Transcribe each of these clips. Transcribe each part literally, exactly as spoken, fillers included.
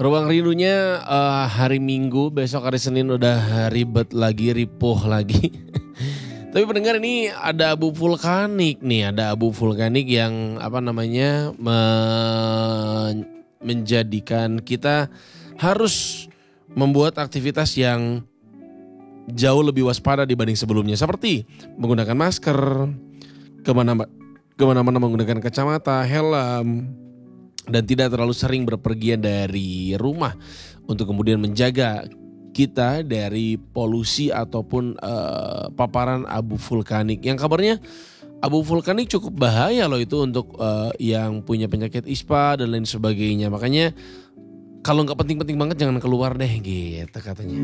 Ruang rindunya uh, hari Minggu, besok hari Senin udah ribet lagi, ripuh lagi. Tapi pendengar ini ada abu vulkanik nih, ada abu vulkanik yang apa namanya men- menjadikan kita harus membuat aktivitas yang jauh lebih waspada dibanding sebelumnya. Seperti menggunakan masker, kemana- kemana-mana menggunakan kacamata, helm, dan tidak terlalu sering berpergian dari rumah untuk kemudian menjaga kita dari polusi ataupun uh, paparan abu vulkanik. Yang kabarnya abu vulkanik cukup bahaya loh itu untuk uh, yang punya penyakit ispa dan lain sebagainya. Makanya kalau nggak penting-penting banget jangan keluar deh gitu katanya.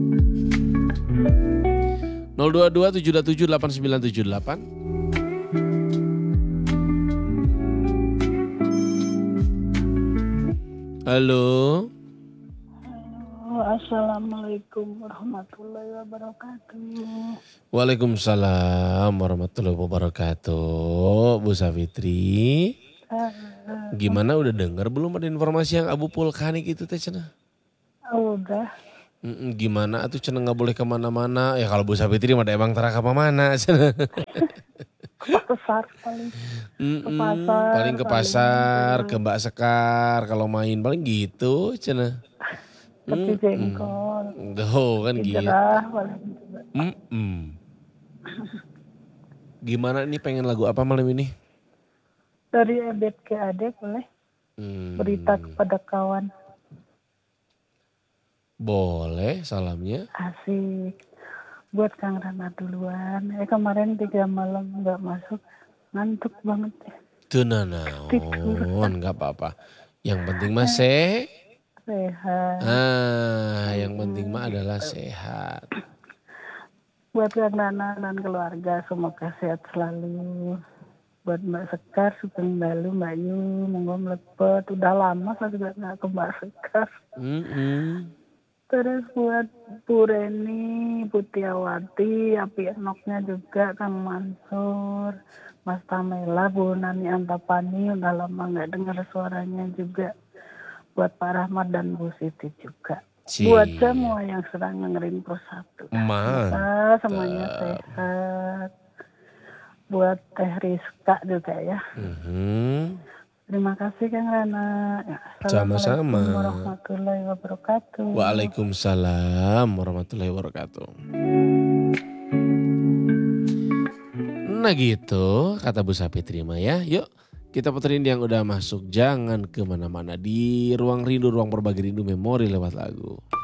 nol dua dua tujuh tujuh delapan sembilan tujuh delapan. Halo. Assalamualaikum warahmatullahi wabarakatuh. Waalaikumsalam warahmatullahi wabarakatuh. Bu Safitri, gimana udah dengar belum ada informasi yang abu vulkanik itu teh cenah? Udah. Mm-mm, gimana atuh cenah nggak boleh kemana-mana? Ya kalau Bu Safitri mah emang tara ka mana cenah? Ke pasar paling. Ke pasar. Paling ke pasar, ke Mbak Sekar kalau main paling gitu cenah. Tapi jengkol. Tuh kan gitu. Jerah paling juga. Mm-mm. Gimana nih pengen lagu apa malam ini? Dari Ebet ke Ade boleh? Hmm. Berita kepada kawan. Boleh salamnya. Asik. Buat Kang Rana duluan. Eh kemarin tiga malam gak masuk. Ngantuk banget ya. Tenanaon, gak apa-apa. Yang penting mah se. Sehat. Ah, yang penting mah adalah sehat. Buat Kang Rana dan keluarga semoga sehat selalu. Buat Mbak Sekar, Sugeng Dalu, Mbak Yu, monggo melepet. Udah lama saya juga gak ke Mbak Sekar. Mm-mm. Terus buat Bu Reni, Putiawati, Api Enoknya juga, Kang Mansur, Mas Tamela, Bu Nani Antapani, udah lama gak dengar suaranya juga. Buat Pak Rahmat dan Bu Siti juga. Cii. Buat semua yang sedang dengerin Persatu. Mantap. Semoga semuanya sehat. Buat Teh Rizka juga ya. Mm-hmm. Terima kasih Kang Rana. Sama-sama. Assalamualaikum warahmatullahi wabarakatuh. Waalaikumsalam warahmatullahi wabarakatuh. Nah gitu kata Bu Sapitri mah ya. Yuk kita puterin yang udah masuk. Jangan kemana-mana di Ruang Rindu, Ruang Berbagi Rindu Memori lewat lagu.